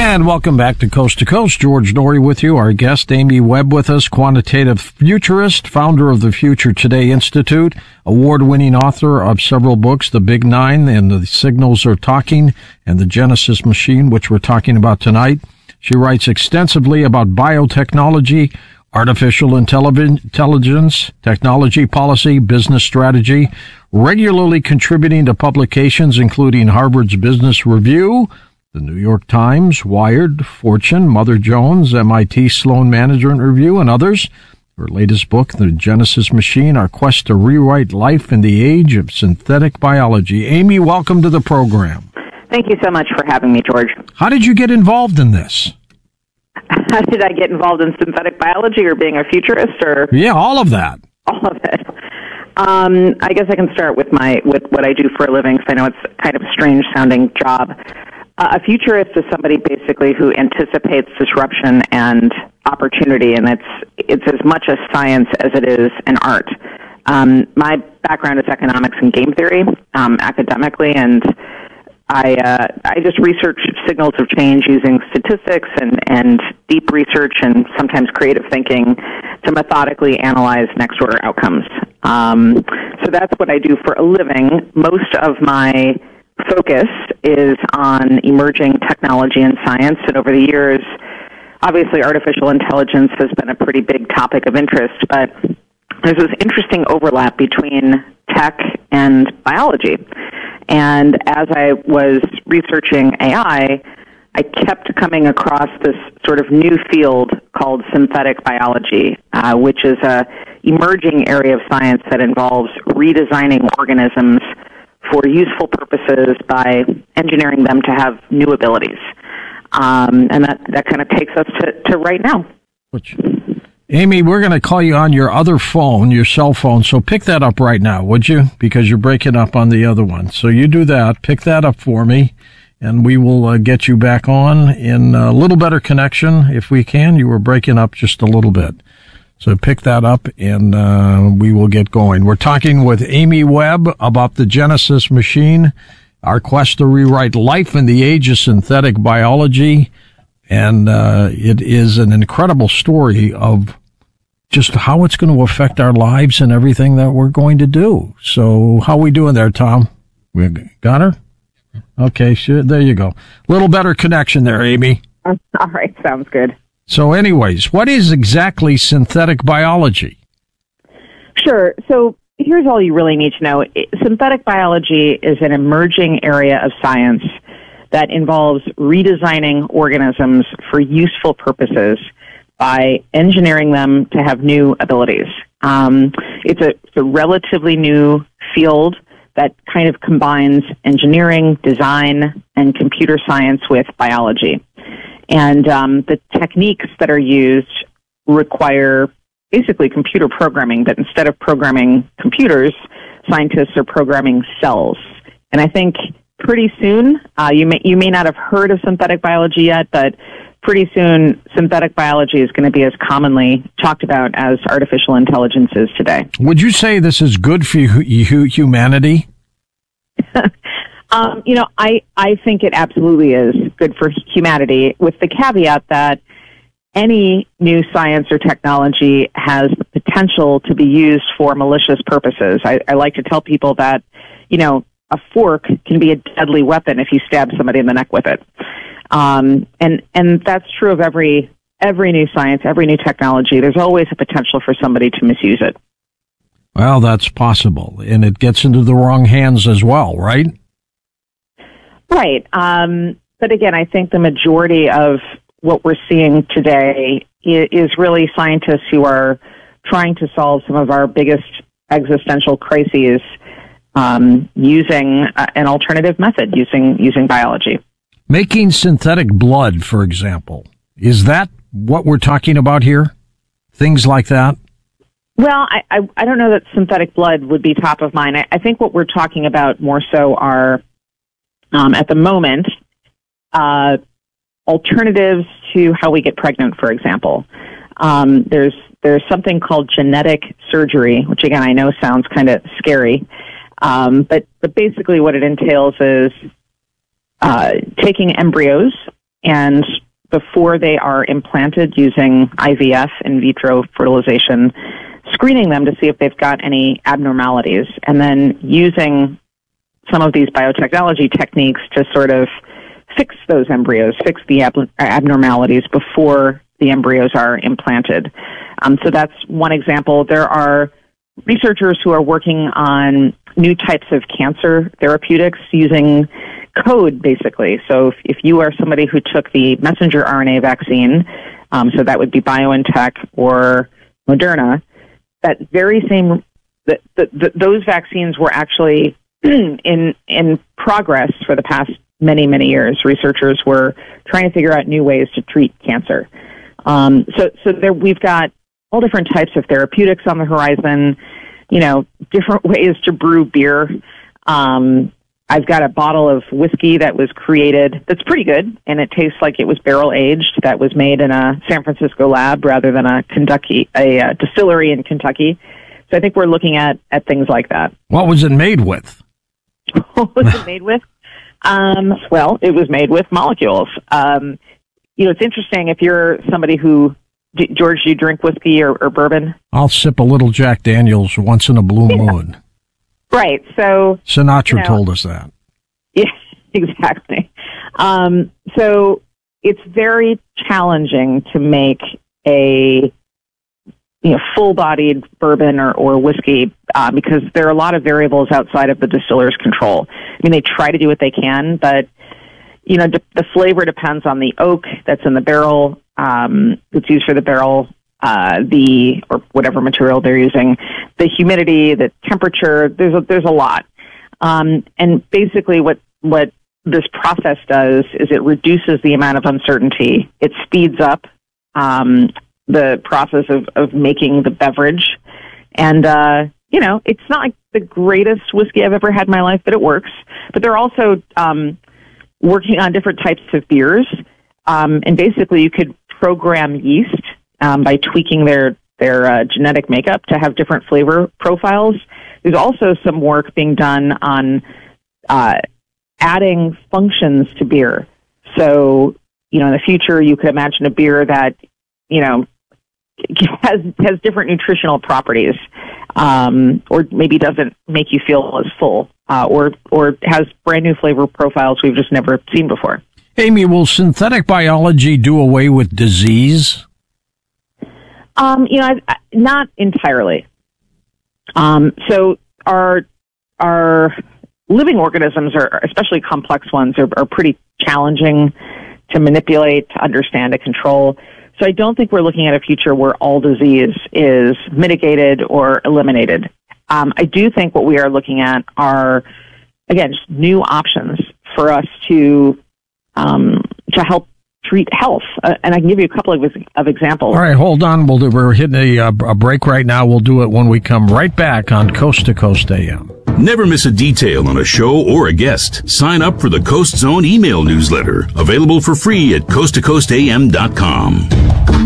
And welcome back to Coast to Coast. George Noory with you. Our guest, Amy Webb, with us, quantitative futurist, founder of the Future Today Institute, award-winning author of several books, The Big Nine and The Signals Are Talking, and The Genesis Machine, which we're talking about tonight. She writes extensively about biotechnology, artificial intelligence, technology policy, business strategy, regularly contributing to publications including Harvard's Business Review, the New York Times, Wired, Fortune, Mother Jones, MIT Sloan Management Review, and others. Her latest book, The Genesis Machine, Our Quest to Rewrite Life in the Age of Synthetic Biology. Amy, welcome to the program. Thank you so much for having me, George. How did you get involved in this? How did I get involved in synthetic biology or being a futurist? Or yeah, all of that. All of it. I guess I can start with what I do for a living, because I know it's kind of a strange-sounding job. A futurist is somebody basically who anticipates disruption and opportunity, and it's as much a science as it is an art. My background is economics and game theory, academically, and I just research signals of change using statistics and deep research and sometimes creative thinking to methodically analyze next-order outcomes. So that's what I do for a living. Most of my focus is on emerging technology and science, and over the years, obviously artificial intelligence has been a pretty big topic of interest, but there's this interesting overlap between tech and biology. And as I was researching AI, I kept coming across this sort of new field called synthetic biology, which is a emerging area of science that involves redesigning organisms for useful purposes by engineering them to have new abilities. And that kind of takes us to right now. Amy, we're going to call you on your other phone, your cell phone, so pick that up right now, would you? Because you're breaking up on the other one. So you do that, pick that up for me, and we will get you back on in a little better connection if we can. You were breaking up just a little bit. So pick that up, and we will get going. We're talking with Amy Webb about the Genesis Machine, Our Quest to Rewrite Life in the Age of Synthetic Biology. And it is an incredible story of just how it's going to affect our lives and everything that we're going to do. So how are we doing there, Tom? We got her? Okay, sure. There you go. A little better connection there, Amy. All right, sounds good. So anyways, what is exactly synthetic biology? Sure. So here's all you really need to know. Synthetic biology is an emerging area of science that involves redesigning organisms for useful purposes by engineering them to have new abilities. It's a relatively new field that kind of combines engineering, design, and computer science with biology. And the techniques that are used require basically computer programming, but instead of programming computers, scientists are programming cells. And I think pretty soon, you may not have heard of synthetic biology yet, but pretty soon synthetic biology is going to be as commonly talked about as artificial intelligence is today. Would you say this is good for humanity? I think it absolutely is good for humanity, with the caveat that any new science or technology has the potential to be used for malicious purposes. I like to tell people that, a fork can be a deadly weapon if you stab somebody in the neck with it. And that's true of every new science, every new technology. There's always a potential for somebody to misuse it. Well, that's possible. And it gets into the wrong hands as well, right? Right. But again, I think the majority of what we're seeing today is really scientists who are trying to solve some of our biggest existential crises using an alternative method, using biology. Making synthetic blood, for example. Is that what we're talking about here? Things like that? Well, I don't know that synthetic blood would be top of mind. I think what we're talking about more so are, at the moment, alternatives to how we get pregnant, for example. There's something called genetic surgery, which again I know sounds kind of scary, but basically what it entails is taking embryos and before they are implanted using IVF, in vitro fertilization, screening them to see if they've got any abnormalities, and then using some of these biotechnology techniques to sort of fix those embryos, fix the abnormalities before the embryos are implanted. So that's one example. There are researchers who are working on new types of cancer therapeutics using code, basically. So if you are somebody who took the messenger RNA vaccine, so that would be BioNTech or Moderna, that very same, those vaccines were actually in progress for the past many, many years. Researchers were trying to figure out new ways to treat cancer. So there we've got all different types of therapeutics on the horizon, different ways to brew beer. I've got a bottle of whiskey that was created that's pretty good, and it tastes like it was barrel aged, that was made in a San Francisco lab rather than a distillery in Kentucky. So I think we're looking at things like that. What was it made with? What was it made with? Well, it was made with molecules. It's interesting if you're somebody who, George, do you drink whiskey or bourbon? I'll sip a little Jack Daniels once in a blue moon. Right. So Sinatra told us that. Yeah, exactly. So it's very challenging to make a full-bodied bourbon or whiskey because there are a lot of variables outside of the distiller's control. I mean, they try to do what they can, but the flavor depends on the oak that's in the barrel, that's used for the barrel, or whatever material they're using, the humidity, the temperature. There's a lot, and basically what this process does is it reduces the amount of uncertainty. It speeds up the process of making the beverage, and it's not like the greatest whiskey I've ever had in my life, but it works. But they're also working on different types of beers, and basically you could program yeast by tweaking their genetic makeup to have different flavor profiles. There's also some work being done on adding functions to beer. So, in the future, you could imagine a beer that, has different nutritional properties, or maybe doesn't make you feel as full, or has brand new flavor profiles we've just never seen before. Amy, will synthetic biology do away with disease? Not entirely. So our living organisms, especially complex ones, are pretty challenging to manipulate, to understand, to control. So I don't think we're looking at a future where all disease is mitigated or eliminated. I do think what we are looking at are, again, just new options for us to help treat health. And I can give you a couple of examples. All right, hold on. We're hitting a break right now. We'll do it when we come right back on Coast to Coast AM. Never miss a detail on a show or a guest. Sign up for the Coast Zone email newsletter, available for free at coasttocoastam.com.